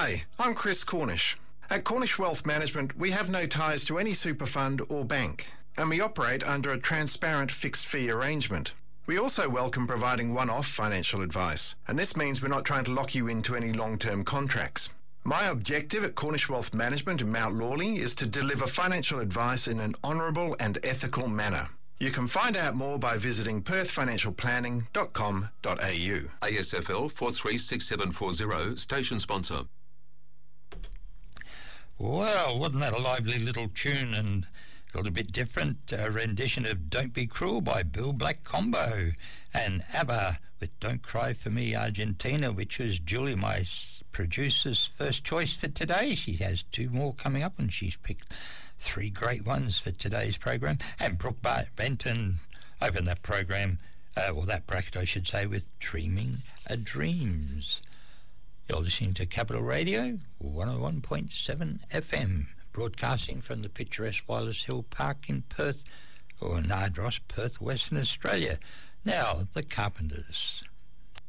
Hi, I'm Chris Cornish. At Cornish Wealth Management, we have no ties to any super fund or bank, and we operate under a transparent fixed fee arrangement. We also welcome providing one-off financial advice, and this means we're not trying to lock you into any long-term contracts. My objective at Cornish Wealth Management in Mount Lawley is to deliver financial advice in an honourable and ethical manner. You can find out more by visiting perthfinancialplanning.com.au. ASFL 436740, station sponsor. Well, wasn't that a lively little tune and a little bit different? A rendition of Don't Be Cruel by Bill Black Combo, and ABBA with Don't Cry For Me Argentina, which was Julie, my producer's first choice for today. She has two more coming up, and she's picked three great ones for today's program. And Brooke Benton opened that program, or that bracket I should say, with Dreaming a Dreams. You're listening to Capital Radio 101.7 FM, broadcasting from the picturesque Wallace Hill Park in Perth, or Nardross, Perth, Western Australia. Now, the Carpenters.